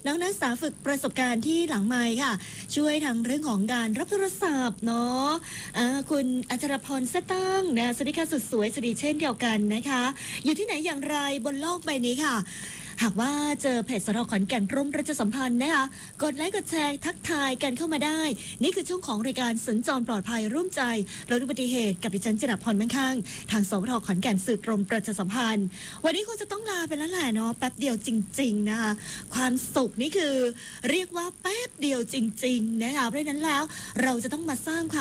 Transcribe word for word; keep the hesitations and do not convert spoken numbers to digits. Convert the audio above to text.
น้องนักศึกษาฝึกประสบการณ์ที่หลังไมค์ค่ะช่วยทางเรื่องของการรับโทรศัพท์เนาะะคุณอัชรพรเสตั้งนะสวัสดีค่ะสุดสวยสวัสดีเช่นเดียวกันนะคะอยู่ที่ไหนอย่างไรบนโลกใบนี้ค่ะหากว่าเจอเพจสทขอนแก่นร่มประชาสัมพันธ์นะคะกดไลค์กดแชร์ทักทายกันเข้ามาได้นี่คือช่วงของรายการสัญจรปลอดภัยร่วมใจลดอุบัติเหตุกับดิฉันจิรพรมั่งคั่งทางสวทขอนแก่นสื่อกรมประชาสัมพันธ์วันนี้คงจะต้องลาไปแล้วแหละเนาะแป๊บเดียวจริงๆนะคะความสุขนี่คือเรียกว่าแป๊บเดียวจริงๆนะคะเพราะฉะนั้นแล้วเราจะต้องมาสร้างความ